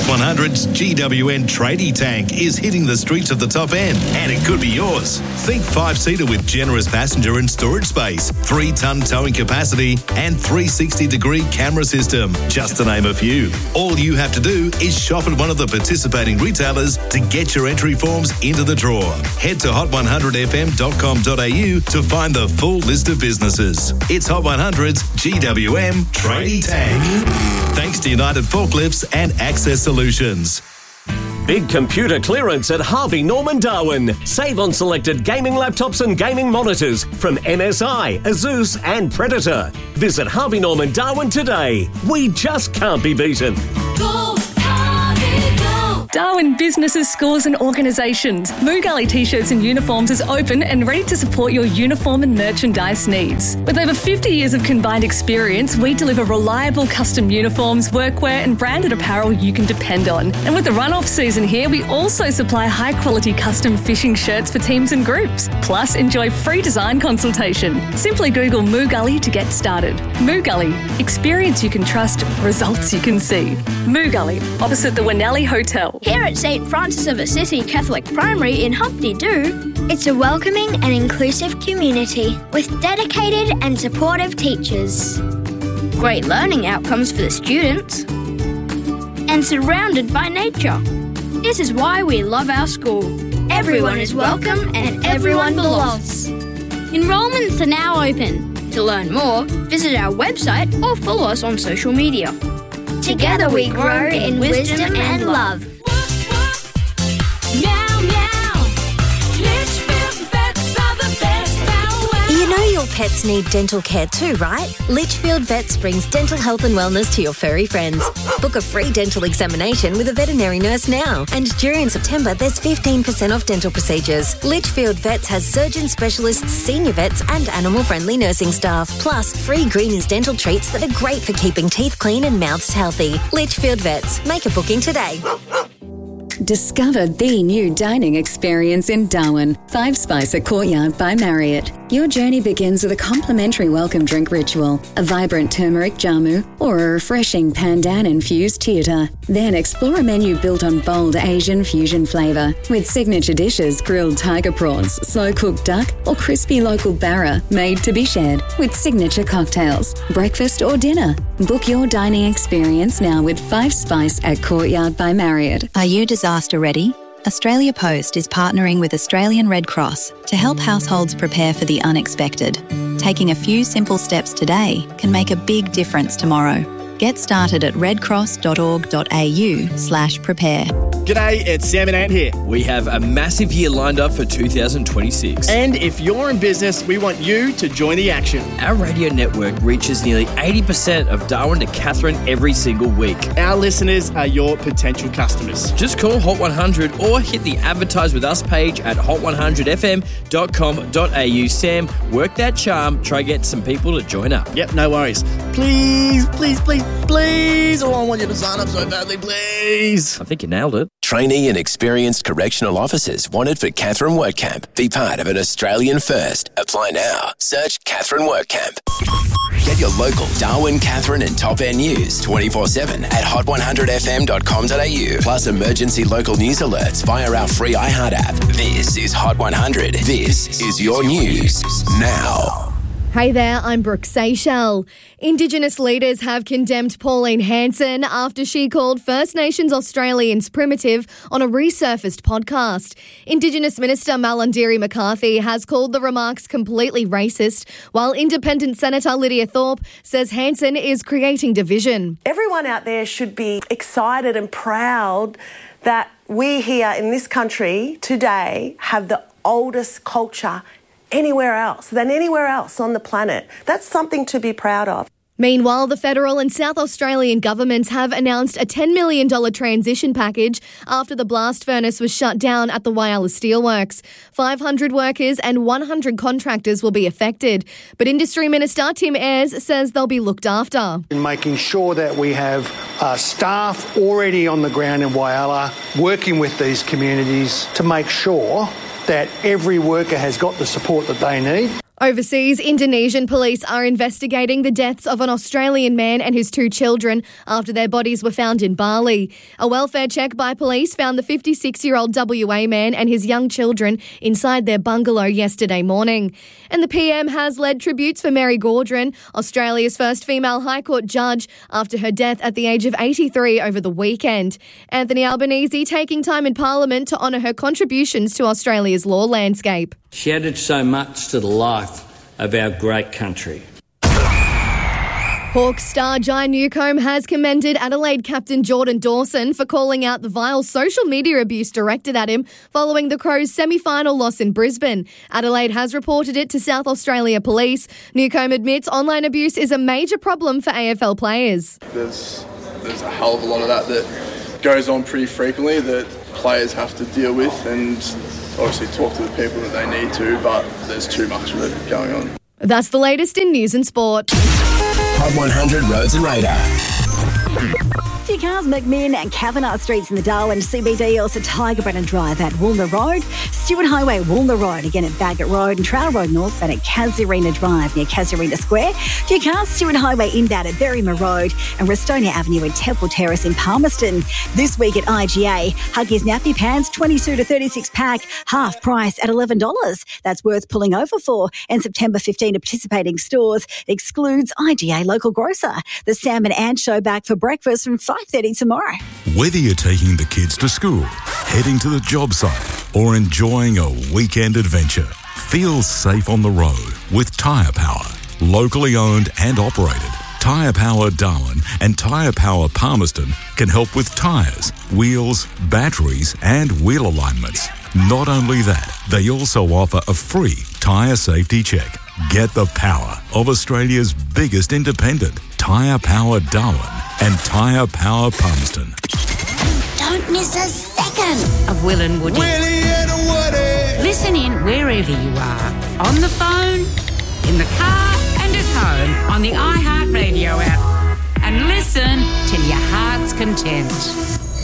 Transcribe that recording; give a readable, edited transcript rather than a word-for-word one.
Hot 100's GWN Tradie Tank is hitting the streets of the top end, and it could be yours. Think 5-seater with generous passenger and storage space, 3-ton towing capacity, and 360-degree camera system, just to name a few. All you have to do is shop at one of the participating retailers to get your entry forms into the draw. Head to hot100fm.com.au to find the full list of businesses. It's Hot 100's GWM Tradie Tank. Thanks to United Forklifts and Access Solutions. Big computer clearance at Harvey Norman Darwin. Save on selected gaming laptops and gaming monitors from MSI, Asus and Predator. Visit Harvey Norman Darwin today. We just can't be beaten. Go Harvey, go! Darwin Businesses, Schools and Organisations. Moo Gully T-shirts and uniforms is open and ready to support your uniform and merchandise needs. With over 50 years of combined experience, we deliver reliable custom uniforms, workwear and branded apparel you can depend on. And with the run-off season here, we also supply high-quality custom fishing shirts for teams and groups. Plus, enjoy free design consultation. Simply Google Moo Gully to get started. Moo Gully. Experience you can trust, results you can see. Moo Gully, opposite the Winnelli Hotel. Here at St Francis of Assisi Catholic Primary in Humpty Doo, it's a welcoming and inclusive community with dedicated and supportive teachers. great learning outcomes for the students, and surrounded by nature. This is why we love our school. Everyone is welcome and everyone belongs. Enrolments are now open. To learn more, visit our website or follow us on social media. Together we grow in wisdom and love. You know your pets need dental care too, right? Litchfield Vets brings dental health and wellness to your furry friends. Book a free dental examination with a veterinary nurse now. And during September, there's 15% off dental procedures. Litchfield Vets has surgeon specialists, senior vets and animal-friendly nursing staff. Plus, free Greenies dental treats that are great for keeping teeth clean and mouths healthy. Litchfield Vets. Make a booking today. Discover the new dining experience in Darwin. Five Spice at Courtyard by Marriott. Your journey begins with a complimentary welcome drink ritual, a vibrant turmeric jamu, or a refreshing pandan-infused teota. Then explore a menu built on bold Asian fusion flavour, with signature dishes grilled tiger prawns, slow-cooked duck, or crispy local barra made to be shared, with signature cocktails, breakfast or dinner. Book your dining experience now with Five Spice at Courtyard by Marriott. Are you disaster ready? Australia Post is partnering with Australian Red Cross to help households prepare for the unexpected. Taking a few simple steps today can make a big difference tomorrow. Get started at redcross.org.au/prepare. G'day, it's Sam and Ant here. We have a massive year lined up for 2026. And if you're in business, we want you to join the action. Our radio network reaches nearly 80% of Darwin to Katherine every single week. Our listeners are your potential customers. Just call Hot 100 or hit the Advertise With Us page at hot100fm.com.au. Sam, work that charm. Try get some people to join up. Yep, no worries. Please, please, please, please. Oh, I want you to sign up so badly, please. I think you nailed it. Trainee and experienced correctional officers wanted for Katherine WorkCamp. Be part of an Australian first. Apply now. Search Katherine WorkCamp. Get your local Darwin, Katherine and Top End news 24/7 at hot100fm.com.au. Plus emergency local news alerts via our free iHeart app. This is Hot 100. This is your news now. Hey there, I'm Brooke Seychelles. Indigenous leaders have condemned Pauline Hanson after she called First Nations Australians primitive on a resurfaced podcast. Indigenous Minister Malarndirri McCarthy has called the remarks completely racist, while Independent Senator Lydia Thorpe says Hanson is creating division. Everyone out there should be excited and proud that we here in this country today have the oldest culture anywhere else on the planet. That's something to be proud of. Meanwhile, the federal and South Australian governments have announced a $10 million transition package after the blast furnace was shut down at the Whyalla Steelworks. 500 workers and 100 contractors will be affected. But Industry Minister Tim Ayres says they'll be looked after. In making sure that we have staff already on the ground in Whyalla working with these communities to make sure that every worker has got the support that they need. Overseas, Indonesian police are investigating the deaths of an Australian man and his 2 children after their bodies were found in Bali. A welfare check by police found the 56-year-old WA man and his young children inside their bungalow yesterday morning. And the PM has led tributes for Mary Gaudron, Australia's first female High Court judge, after her death at the age of 83 over the weekend. Anthony Albanese taking time in Parliament to honour her contributions to Australia's law landscape. She added so much to the life of our great country. Hawks star Jai Newcombe has commended Adelaide captain Jordan Dawson for calling out the vile social media abuse directed at him following the Crows' semi-final loss in Brisbane. Adelaide has reported it to South Australia Police. Newcombe admits online abuse is a major problem for AFL players. There's a hell of a lot of that goes on pretty frequently that players have to deal with, and obviously talk to the people that they need to, but there's too much of it going on. That's the latest in news and sport. Hot 100 Roads and Radar. Few cars, McMinn and Kavanagh Streets in the Darwin CBD, also Tiger Brennan Drive at Woolner Road, Stewart Highway, Woolner Road, again at Baggett Road, and Trail Road North and at Casuarina Drive near Casuarina Square. Few cars, Stewart Highway inbound at Berrima Road and Restonia Avenue at Temple Terrace in Palmerston. This week at IGA, Huggies Nappy Pants, 22 to 36 pack, half price at $11. That's worth pulling over for. And September 15 at participating stores excludes IGA Local Grocer. The Sam and Ann Show back for breakfast from 5:30 tomorrow. Whether you're taking the kids to school, heading to the job site, or enjoying a weekend adventure, feel safe on the road with Tyre Power. Locally owned and operated, Tyre Power Darwin and Tyre Power Palmerston can help with tyres, wheels, batteries and wheel alignments. Not only that, they also offer a free tyre safety check. Get the power of Australia's biggest independent, Tyre Power Darwin and Tyre Power Palmerston. Don't miss a second of Will and Woody. Willie and Woody. Listen in wherever you are. On the phone, in the car and at home on the iHeartRadio app. And listen till your heart's content.